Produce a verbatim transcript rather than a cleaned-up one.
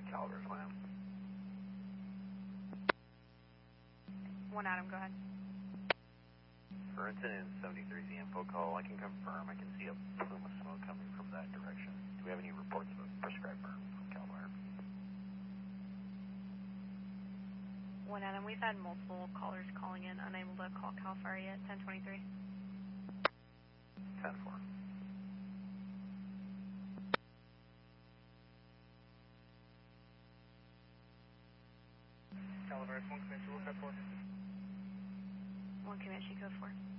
Caliber's land. One Adam, go ahead. For incident seventy-three is the info call. I can confirm. I can see a plume of smoke coming from that direction. Do we have any reports of a prescribed burn from Caliber? One Adam, we've had multiple callers calling in, unable to call Cal Fire yet. ten twenty-three. ten four. Caliber, one Comanche, look up for. One Comanche, code four.